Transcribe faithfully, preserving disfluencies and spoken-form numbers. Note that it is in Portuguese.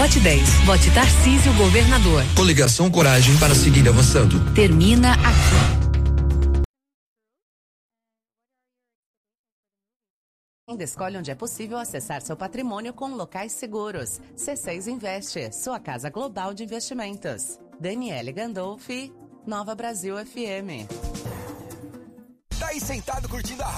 Vote dez. Vote Tarcísio Governador. Coligação Coragem para seguir avançando. Termina aqui. Ainda escolhe onde é possível acessar seu patrimônio com locais seguros. C seis Investe, sua casa global de investimentos. Daniele Gandolfi, Nova Brasil F M. Tá aí sentado curtindo a